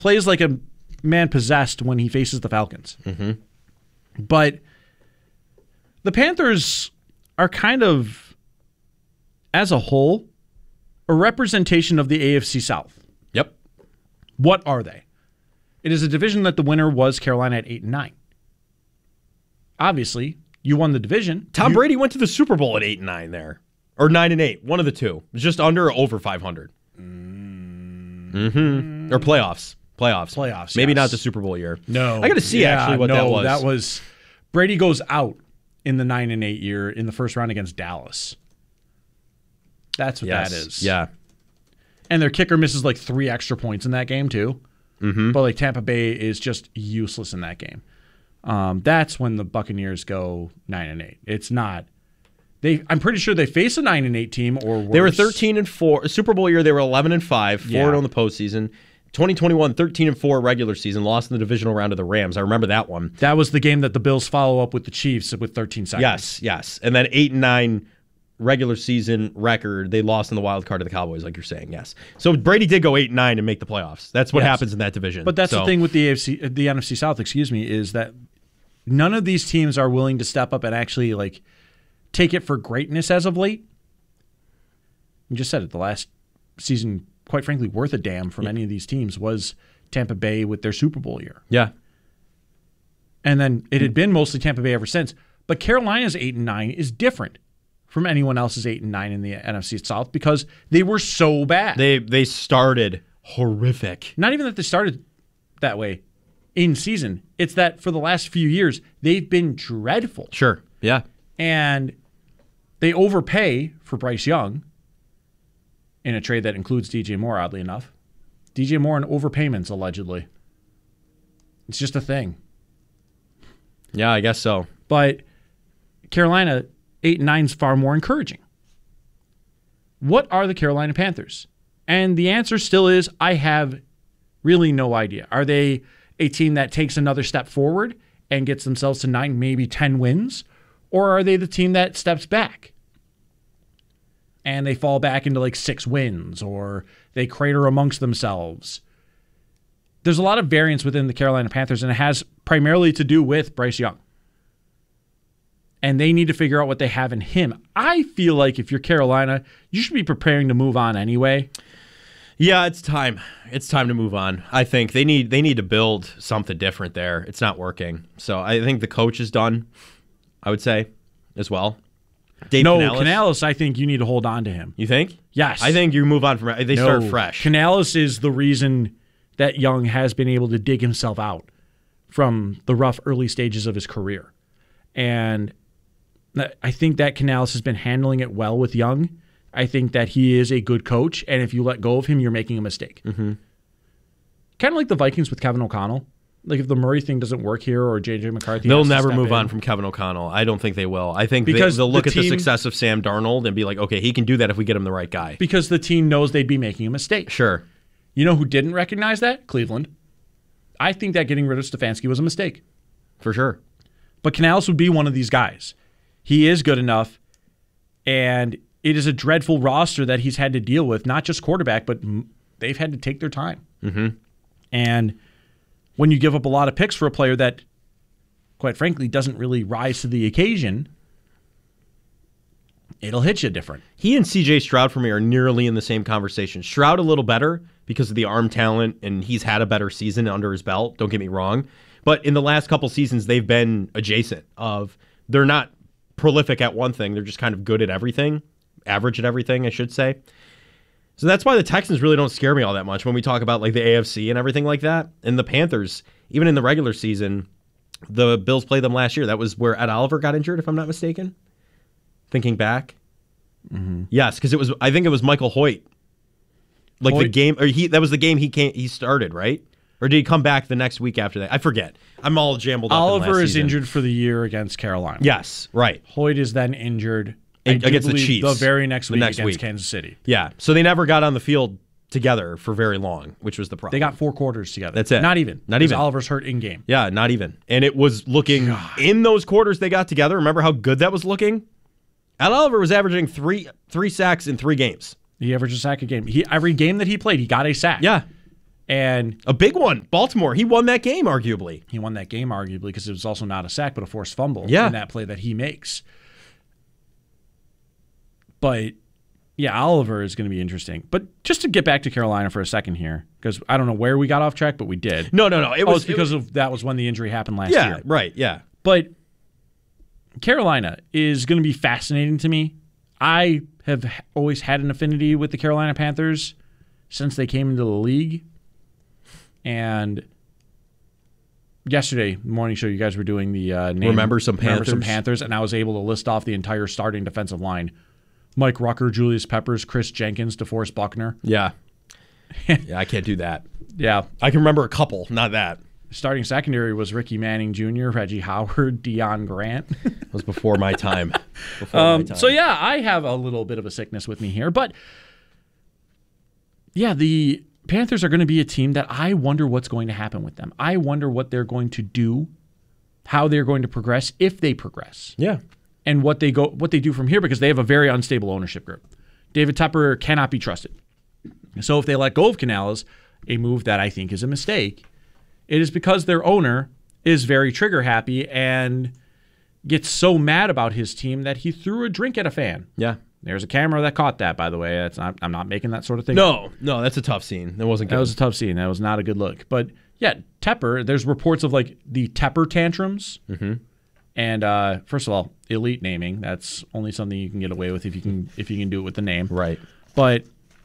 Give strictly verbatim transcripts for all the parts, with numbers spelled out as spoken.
plays like a man possessed when he faces the Falcons. Mm-hmm. But the Panthers are kind of, as a whole, a representation of the A F C South. Yep. What are they? It is a division that the winner was Carolina at eight and nine. Obviously, you won the division. Tom you, Brady went to the Super Bowl at eight and nine there, or nine and eight, one of the two. It was just under or over five hundred. Mm. Mm-hmm. Or playoffs, playoffs, playoffs. Maybe yes. not the Super Bowl year. No, I got to see yeah, actually what no, that was. That was Brady goes out in the nine and eight year in the first round against Dallas. That's what yes. that is. Yeah. And their kicker misses like three extra points in that game too. Mm-hmm. But like Tampa Bay is just useless in that game. Um, that's when the Buccaneers go nine and eight. It's not. They. I'm pretty sure they face a nine and eight team or worse. They were thirteen and four. Super Bowl year they were eleven and five. Four Yeah. on the postseason. twenty twenty-one, thirteen and four regular season. Lost in the divisional round to the Rams. I remember that one. That was the game that the Bills follow up with the Chiefs with thirteen seconds. Yes, yes. And then eight and nine regular season record. They lost in the wild card to the Cowboys, like you're saying. Yes. So Brady did go eight and nine and make the playoffs. That's what Yes. happens in that division. But that's so. the thing with the A F C, the N F C South. Excuse me, is that none of these teams are willing to step up and actually like take it for greatness as of late. You just said it. The last season, quite frankly, worth a damn for many of these teams was Tampa Bay with their Super Bowl year. Yeah. And then it had been mostly Tampa Bay ever since. But Carolina's eight and nine is different from anyone else's eight and nine in the N F C South because they were so bad. They they started horrific. Not even that they started that way in season. It's that for the last few years, they've been dreadful. Sure. Yeah. And they overpay for Bryce Young in a trade that includes D J Moore, oddly enough. D J Moore and overpayments, allegedly. It's just a thing. Yeah, I guess so. But Carolina, eight and nine is far more encouraging. What are the Carolina Panthers? And the answer still is, I have really no idea. Are they a team that takes another step forward and gets themselves to nine, maybe ten wins? Or are they the team that steps back and they fall back into like six wins or they crater amongst themselves? There's a lot of variance within the Carolina Panthers, and it has primarily to do with Bryce Young. And they need to figure out what they have in him. I feel like if you're Carolina, you should be preparing to move on anyway. Yeah, it's time. It's time to move on. I think they need they need to build something different there. It's not working. So I think the coach is done, I would say, as well. Dave no, Canales, Canales, I think you need to hold on to him. You think? Yes. I think you move on from they no, start fresh. Canales is the reason that Young has been able to dig himself out from the rough early stages of his career. And I think that Canales has been handling it well with Young. I think that he is a good coach, and if you let go of him, you're making a mistake. Mm-hmm. Kind of like the Vikings with Kevin O'Connell. Like if the Murray thing doesn't work here or J J McCarthy, they'll has to never step move in. on from Kevin O'Connell. I don't think they will. I think Because they, they'll look the at the team- success of Sam Darnold and be like, okay, he can do that if we get him the right guy. Because the team knows they'd be making a mistake. Sure. You know who didn't recognize that? Cleveland. I think that getting rid of Stefanski was a mistake. For sure. But Canales would be one of these guys. He is good enough, and it is a dreadful roster that he's had to deal with, not just quarterback, but they've had to take their time. Mm-hmm. And when you give up a lot of picks for a player that, quite frankly, doesn't really rise to the occasion, it'll hit you different. He and C J Stroud for me are nearly in the same conversation. Stroud a little better because of the arm talent, and he's had a better season under his belt. Don't get me wrong. But in the last couple seasons, they've been adjacent of they're not prolific at one thing. They're just kind of good at everything, average at everything, I should say. So that's why the Texans really don't scare me all that much when we talk about like the A F C and everything like that. And the Panthers, even in the regular season, the Bills played them last year. That was where Ed Oliver got injured, if I'm not mistaken. Thinking back. Mm-hmm. Yes, because it was. I think it was Michael Hoyt. Like Hoyt? the game, or he. That was the game he came. He started, right? Or did he come back the next week after that? I forget. I'm all jumbled up. Oliver in last is season. injured for the year against Carolina. Yes, right. Hoyt is then injured I And do against the believe Chiefs the very next the week next against week. Kansas City. Yeah. So they never got on the field together for very long, which was the problem. They got four quarters together. That's it. Not even. Not 'cause even. Oliver's hurt in game. Yeah, not even. And it was looking God. in those quarters they got together. Remember how good that was looking? Ed Oliver was averaging three three sacks in three games. He averaged a sack a game. He every game that he played, he got a sack. Yeah. And a big one. Baltimore. He won that game, arguably. He won that game, arguably, because it was also not a sack, but a forced fumble yeah. in that play that he makes. But, yeah, Oliver is going to be interesting. But just to get back to Carolina for a second here, because I don't know where we got off track, but we did. No, no, no. It oh, was it's because it was, of that was when the injury happened last yeah, year. Yeah, right, yeah. But Carolina is going to be fascinating to me. I have always had an affinity with the Carolina Panthers since they came into the league. And yesterday morning show, you guys were doing the uh, name, Remember Some Remember Panthers. Some Panthers, and I was able to list off the entire starting defensive line. Mike Rucker, Julius Peppers, Chris Jenkins, DeForest Buckner. Yeah. yeah, I can't do that. Yeah. I can remember a couple, not that. Starting secondary was Ricky Manning Junior, Reggie Howard, Deion Grant. It was before my time. Before um, my time. So, yeah, I have a little bit of a sickness with me here. But, yeah, the Panthers are going to be a team that I wonder what's going to happen with them. I wonder what they're going to do, how they're going to progress, if they progress. Yeah. And what they go, what they do from here, because they have a very unstable ownership group. David Tepper cannot be trusted. So if they let go of Canales, a move that I think is a mistake, it is because their owner is very trigger happy and gets so mad about his team that he threw a drink at a fan. Yeah. There's a camera that caught that, by the way. That's not, I'm not making that sort of thing. No, no, that's a tough scene. That wasn't good. That was a tough scene. That was not a good look. But yeah, Tepper, there's reports of like the Tepper tantrums. Mm-hmm. And uh, first of all, elite naming. That's only something you can get away with if you can if you can do it with the name. Right. But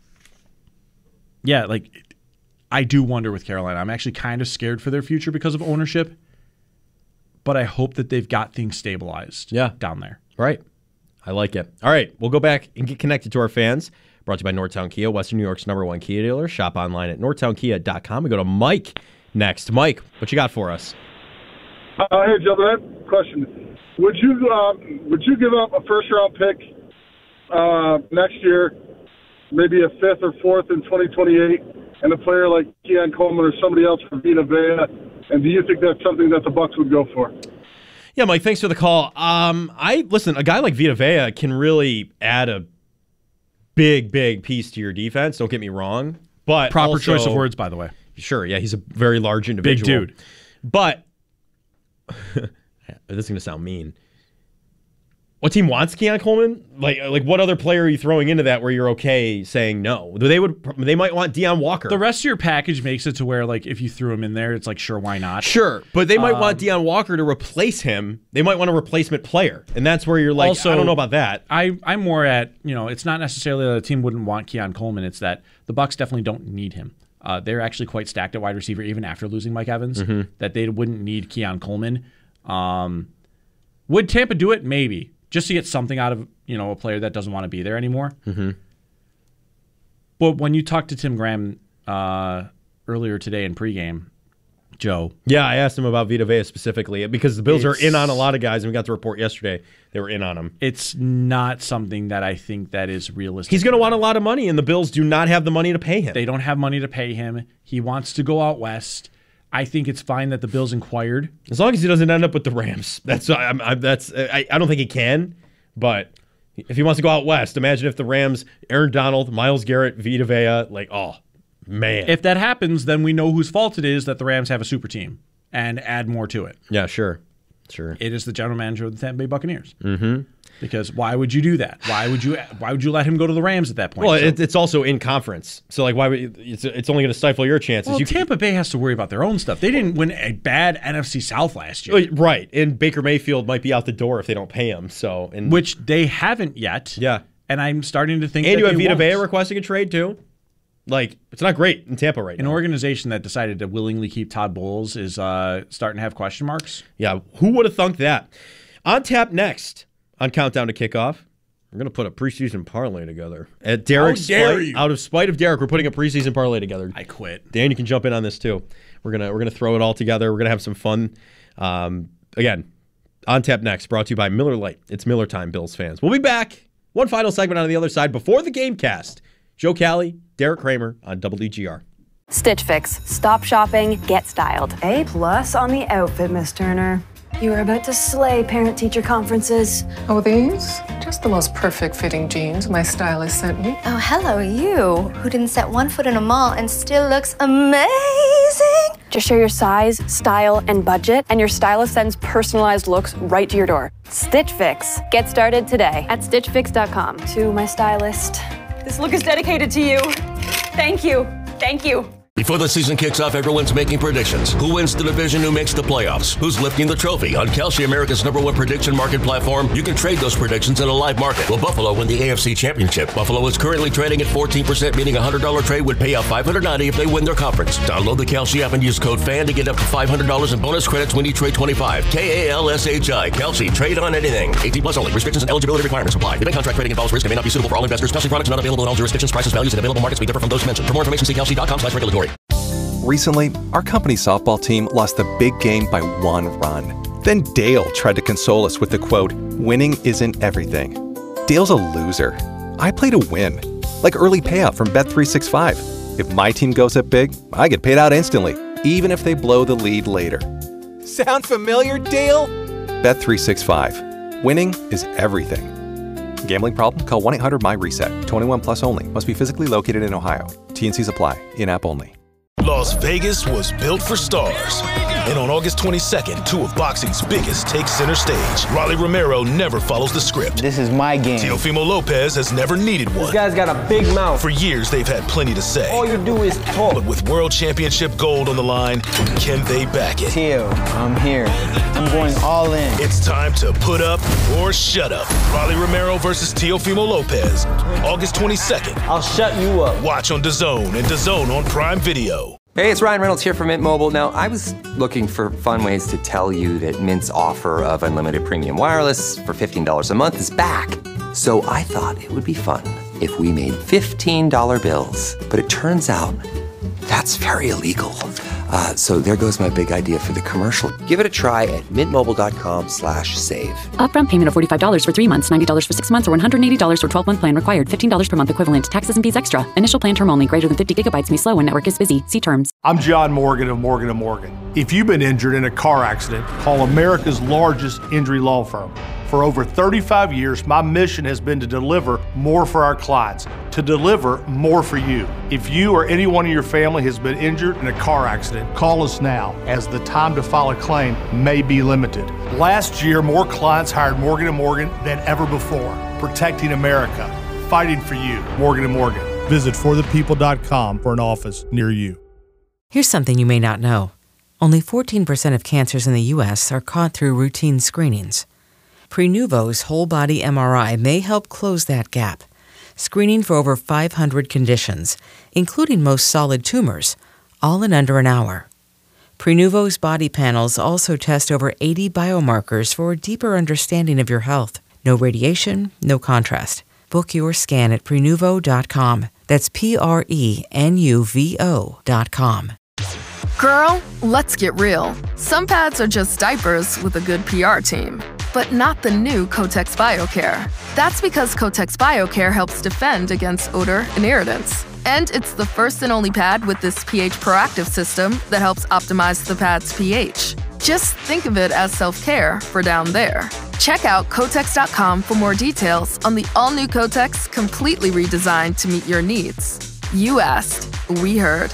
yeah, like I do wonder with Carolina. I'm actually kind of scared for their future because of ownership. But I hope that they've got things stabilized yeah. down there. Right. I like it. All right, we'll go back and get connected to our fans. Brought to you by Northtown Kia, Western New York's number one Kia dealer. Shop online at northtown kia dot com. We go to Mike next. Mike, what you got for us? Uh, hey, gentlemen, I have a question. Would you um, would you give up a first round pick uh, next year, maybe a fifth or fourth in twenty twenty-eight, and a player like Keon Coleman or somebody else for Vita Vea? And do you think that's something that the Bucs would go for? Yeah, Mike, thanks for the call. Um, I listen, a guy like Vita Vea can really add a big, big piece to your defense. Don't get me wrong. But Proper also, choice of words, by the way. Sure, yeah, he's a very large individual. Big dude. But this is going to sound mean. What team wants Keon Coleman? Like, like what other player are you throwing into that where you're okay saying no? They would, they might want Deion Walker. The rest of your package makes it to where, like, if you threw him in there, it's like, sure, why not? Sure, but they might um, want Deion Walker to replace him. They might want a replacement player, and that's where you're like, also, I don't know about that. I, I'm more at, you know, it's not necessarily that the team wouldn't want Keon Coleman. It's that the Bucs definitely don't need him. Uh, they're actually quite stacked at wide receiver, even after losing Mike Evans. Mm-hmm. That they wouldn't need Keon Coleman. Um, would Tampa do it? Maybe. Just to get something out of, you know, a player that doesn't want to be there anymore. Mm-hmm. But when you talked to Tim Graham uh, earlier today in pregame, Joe. Yeah, I asked him about Vita Vea specifically because the Bills It's- are in on a lot of guys, and we got the report yesterday. They were in on him. It's not something that I think that is realistic. He's going to want a lot of money, and the Bills do not have the money to pay him. They don't have money to pay him. He wants to go out west. I think it's fine that the Bills inquired. As long as he doesn't end up with the Rams. That's I'm, I'm, that's I, I don't think he can, but if he wants to go out west, imagine if the Rams, Aaron Donald, Myles Garrett, Vita Vea, like, oh, man. If that happens, then we know whose fault it is that the Rams have a super team and add more to it. Yeah, sure. Sure. It is the general manager of the Tampa Bay Buccaneers. Mm-hmm. Because why would you do that? Why would you Why would you let him go to the Rams at that point? Well, So- it, it's also in conference. So, like, why would it's, it's only going to stifle your chances. well, you Tampa Bay has to worry about their own stuff. They didn't win a bad N F C South last year, can, right. And Baker Mayfield might be out the door if they don't pay him. So, and which they haven't yet. yeah. And I'm starting to think And that you have they Vita won't. Vea requesting a trade, too. Like, it's not great in Tampa right An now. organization that decided to willingly keep Todd Bowles is uh, starting to have question marks. Yeah, who would have thunk that? On tap next on Countdown to Kickoff, we're going to put a preseason parlay together. At Derek's How dare spite, you. out of spite of Derek, we're putting a preseason parlay together. I quit. Dan, you can jump in on this too. We're gonna we're gonna throw it all together. We're gonna have some fun. Um, again, on tap next, brought to you by Miller Lite. It's Miller time, Bills fans. We'll be back. One final segment on the other side before the game cast. Joe Cali, Derek Kramer on W D G R. Stitch Fix. Stop shopping, get styled. A plus on the outfit, Miss Turner. You are about to slay parent-teacher conferences. Oh, these? Just the most perfect fitting jeans my stylist sent me. Oh, hello, you, who didn't set one foot in a mall and still looks amazing. Just share your size, style, and budget, and your stylist sends personalized looks right to your door. Stitch Fix. Get started today at stitch fix dot com. To my stylist, this look is dedicated to you. Thank you. Thank you. Before the season kicks off, everyone's making predictions. Who wins the division? Who makes the playoffs? Who's lifting the trophy? On Kalshi, America's number one prediction market platform, you can trade those predictions in a live market. Will Buffalo win the A F C Championship? Buffalo is currently trading at fourteen percent, meaning a one hundred dollars trade would pay out five hundred ninety dollars if they win their conference. Download the Kalshi app and use code FAN to get up to five hundred dollars in bonus credits when you trade twenty-five. K A L S H I. Kalshi. Trade on anything. eighteen plus only. Restrictions and eligibility requirements apply. The bank contract trading involves risk and may not be suitable for all investors. Kalshi products not available in all jurisdictions. Prices, values, and available markets may differ from those mentioned. For more information, see kalshi dot com slash regulatory. Recently, our company softball team lost the big game by one run. Then Dale tried to console us with the quote, "Winning isn't everything." Dale's a loser. I play to win, like early payout from Bet three sixty-five. If my team goes up big, I get paid out instantly, even if they blow the lead later. Sound familiar, Dale? Bet three sixty-five. Winning is everything. Gambling problem? Call one eight hundred M Y reset. twenty-one plus only. Must be physically located in Ohio. T and Cs apply. In-app only. Las Vegas was built for stars. And on August twenty-second, two of boxing's biggest take center stage. Rolly Romero never follows the script. This is my game. Teofimo Lopez has never needed one. This guy's got a big mouth. For years, they've had plenty to say. All you do is talk. But with World Championship gold on the line, can they back it? Teo, I'm here. I'm going all in. It's time to put up or shut up. Rolly Romero versus Teofimo Lopez. August twenty-second. I'll shut you up. Watch on DAZN and DAZN on Prime Video. Hey, it's Ryan Reynolds here from Mint Mobile. Now, I was looking for fun ways to tell you that Mint's offer of unlimited premium wireless for fifteen dollars a month is back. So I thought it would be fun if we made fifteen dollar bills. But it turns out that's very illegal. Uh, so there goes my big idea for the commercial. Give it a try at mintmobile.com slash save. Upfront payment of forty-five dollars for three months, ninety dollars for six months, or one hundred eighty dollars for twelve-month plan required. fifteen dollars per month equivalent. Taxes and fees extra. Initial plan term only. Greater than fifty gigabytes may slow when network is busy. See terms. I'm John Morgan of Morgan and Morgan. If you've been injured in a car accident, call America's largest injury law firm. For over thirty-five years, my mission has been to deliver more for our clients, to deliver more for you. If you or anyone in your family has been injured in a car accident, call us now, as the time to file a claim may be limited. Last year, more clients hired Morgan and Morgan than ever before, protecting America, fighting for you. Morgan and Morgan. Visit for the people dot com for an office near you. Here's something you may not know. Only fourteen percent of cancers in the U S are caught through routine screenings. Prenuvo's whole-body M R I may help close that gap, screening for over five hundred conditions, including most solid tumors, all in under an hour. Prenuvo's body panels also test over eighty biomarkers for a deeper understanding of your health. No radiation, no contrast. Book your scan at prenuvo dot com. That's P R E N U V O dot com. Girl, let's get real. Some pads are just diapers with a good P R team. But not the new Kotex BioCare. That's because Kotex BioCare helps defend against odor and irritants. And it's the first and only pad with this pH proactive system that helps optimize the pad's pH. Just think of it as self-care for down there. Check out Kotex dot com for more details on the all-new Kotex, completely redesigned to meet your needs. You asked, we heard.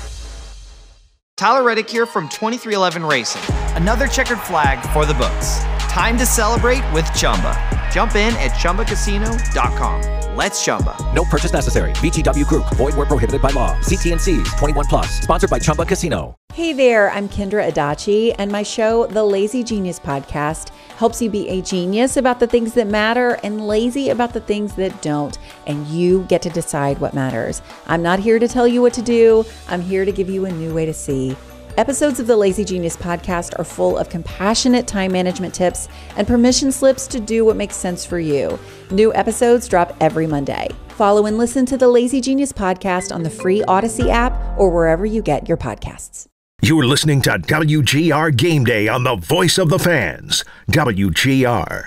Tyler Reddick here from twenty-three eleven Racing. Another checkered flag for the books. Time to celebrate with Chumba. Jump in at chumba casino dot com. Let's Chumba. No purchase necessary. V G W Group. Void where prohibited by law. See T and C's. twenty-one plus. Sponsored by Chumba Casino. Hey there, I'm Kendra Adachi, and my show, The Lazy Genius Podcast, helps you be a genius about the things that matter and lazy about the things that don't, and you get to decide what matters. I'm not here to tell you what to do. I'm here to give you a new way to see. Episodes of the Lazy Genius Podcast are full of compassionate time management tips and permission slips to do what makes sense for you. New episodes drop every Monday. Follow and listen to the Lazy Genius Podcast on the free Odyssey app or wherever you get your podcasts. You're listening to W G R Game Day on the Voice of the Fans, W G R.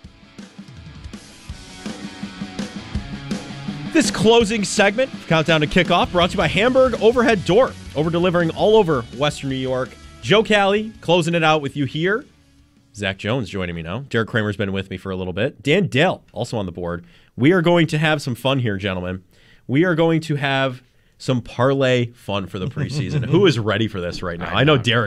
This closing segment, Countdown to Kickoff, brought to you by Hamburg Overhead Door, over-delivering all over Western New York. Joe Cali closing it out with you here Zach Jones joining me now. Derek Kramer's been with me for a little bit. Dan Dale, also on the board. We are going to have some fun here, gentlemen. We are going to have some parlay fun for the preseason. Who is ready for this right now? I know, I know Derek